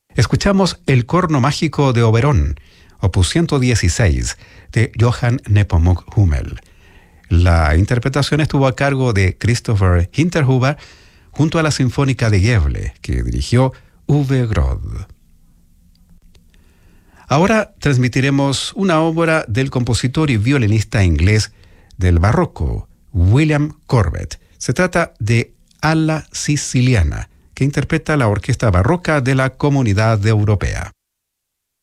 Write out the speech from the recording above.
Escuchamos El corno mágico de Oberón, opus 116, de Johann Nepomuk Hummel. La interpretación estuvo a cargo de Christopher Hinterhuber junto a la Sinfónica de Gävle, que dirigió Uwe Groth. Ahora transmitiremos una obra del compositor y violinista inglés del barroco, William Corbett. Se trata de Alla Siciliana, que interpreta la Orquesta Barroca de la Comunidad Europea.